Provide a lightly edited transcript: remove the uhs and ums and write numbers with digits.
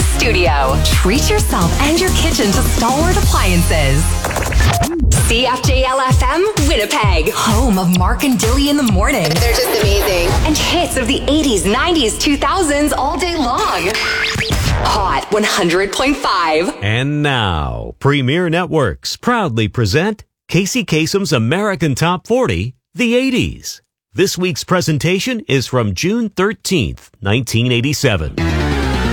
studio. Treat yourself and your kitchen to Stalwart Appliances. CFJL-FM, Winnipeg, home of Mark and Dilly in the morning. They're just amazing. And hits of the 80s, 90s, 2000s all day long. Hot 100.5. And now, Premier Networks proudly present Casey Kasem's American Top 40, the 80s. This week's presentation is from June 13th, 1987.